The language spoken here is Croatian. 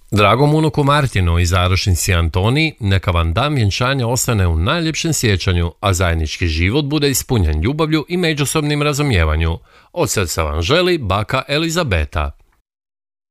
Dragom unuku Martinu i zaručnici Antoni, neka vam dan vjenčanja ostane u najljepšem sjećanju, a zajednički život bude ispunjen ljubavlju i međusobnim razumijevanju. Od srca vam želi baka Elizabeta.